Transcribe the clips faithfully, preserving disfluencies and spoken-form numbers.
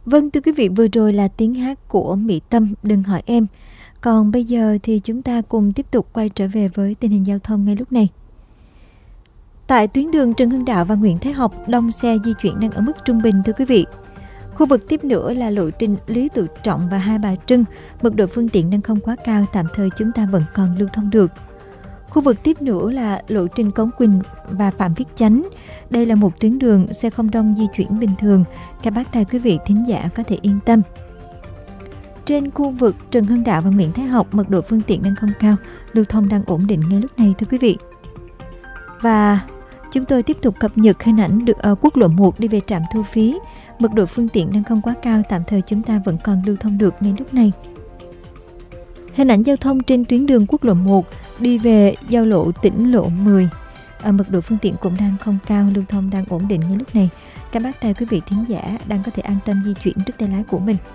Vâng, thưa quý vị, vừa rồi là tiếng hát của Mỹ Tâm, Đừng Hỏi Em. Còn bây giờ thì chúng ta cùng tiếp tục quay trở về với tình hình giao thông ngay lúc này. Tại tuyến đường Trần Hưng Đạo và Nguyễn Thái Học, đông xe di chuyển đang ở mức trung bình, thưa quý vị. Khu vực tiếp nữa là lộ trình Lý Tự Trọng và Hai Bà Trưng, mật độ phương tiện đang không quá cao, tạm thời chúng ta vẫn còn lưu thông được. Khu vực tiếp nữa là lộ trình Cống Quỳnh và Phạm Viết Chánh. Đây là một tuyến đường xe không đông di chuyển bình thường, các bác tài quý vị thính giả có thể yên tâm. Trên khu vực Trần Hưng Đạo và Nguyễn Thái Học, mật độ phương tiện đang không cao, lưu thông đang ổn định ngay lúc này, thưa quý vị. Và chúng tôi tiếp tục cập nhật hình ảnh được ở quốc lộ một đi về trạm thu phí. Mật độ phương tiện đang không quá cao, tạm thời chúng ta vẫn còn lưu thông được ngay lúc này. Hình ảnh giao thông trên tuyến đường quốc lộ một đi về giao lộ tỉnh lộ mười. À, mật độ phương tiện cũng đang không cao, lưu thông đang ổn định ngay lúc này. Các bác tài quý vị thính giả đang có thể an tâm di chuyển trước tay lái của mình.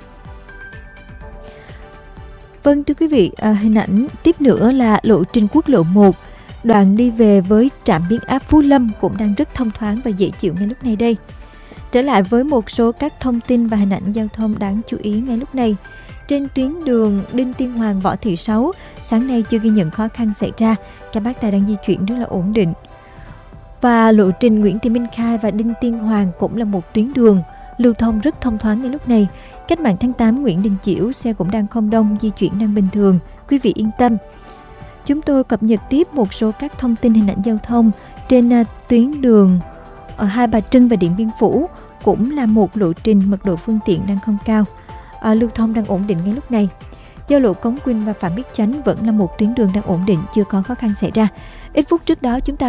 Vâng, thưa quý vị, à, hình ảnh tiếp nữa là lộ trình quốc lộ một. Đoạn đi về với trạm biến áp Phú Lâm cũng đang rất thông thoáng và dễ chịu ngay lúc này đây. Trở lại với một số các thông tin và hình ảnh giao thông đáng chú ý ngay lúc này. Trên tuyến đường Đinh Tiên Hoàng Võ Thị Sáu, sáng nay chưa ghi nhận khó khăn xảy ra, các bác tài đang di chuyển rất là ổn định. Và lộ trình Nguyễn Thị Minh Khai và Đinh Tiên Hoàng cũng là một tuyến đường lưu thông rất thông thoáng ngay lúc này. Cách mạng tháng tám Nguyễn Đình Chiểu, xe cũng đang không đông, di chuyển đang bình thường, quý vị yên tâm. Chúng tôi cập nhật tiếp một số các thông tin hình ảnh giao thông trên uh, tuyến đường ở Hai Bà Trưng và Điện Biên Phủ, cũng là một lộ trình mật độ phương tiện đang không cao, à, lưu thông đang ổn định ngay lúc này. Giao lộ Cống Quỳnh và Phạm Viết Chánh vẫn là một tuyến đường đang ổn định, chưa có khó khăn xảy ra. Ít phút trước đó chúng ta